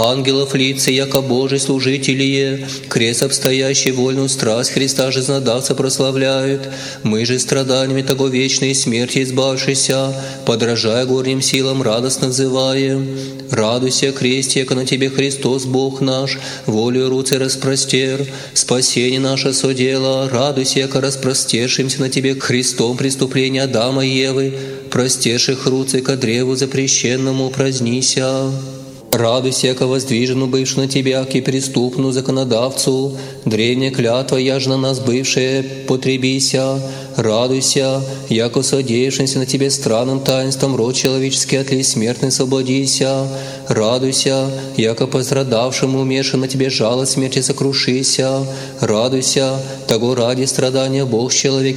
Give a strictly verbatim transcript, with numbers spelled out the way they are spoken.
ангелов лица, яко Божий служителие, крест обстоящий вольную страсть Христа жизнодавца прославляют. Мы же страданиями того вечной смерти избавшися, подражая горним силам, радостно взываем. Радуйся, кресте, яко на Тебе Христос Бог наш, волею руцы распростер, спасение наше содело. Радуйся, яко распростершимся на Тебе Христом преступления Адама и Евы, простерших руцы ко древу запрещенному празднися. Радуйся, яко воздвижену бывшую на Тебя, ки преступну законодавцу, древняя клятва, яж на нас бывшая, потребися. Радуйся, яко содеявшимся на Тебе странным таинством род человеческий от ли смертный освободися. Радуйся, яко пострадавшему умершим на Тебе жалость смерти сокрушися. Радуйся, того ради страдания Бог человек